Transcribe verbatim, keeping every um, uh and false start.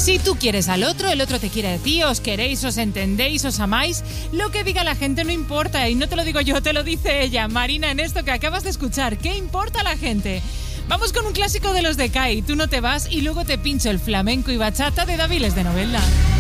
Si tú quieres al otro, el otro te quiere a ti, os queréis, os entendéis, os amáis, lo que diga la gente no importa. Y no te lo digo yo, te lo dice ella, Marina, en esto que acabas de escuchar. ¿Qué importa la gente? Vamos con un clásico de los de Kai, Tú no te vas, y luego te pincho el flamenco y bachata de Daviles de Novelda.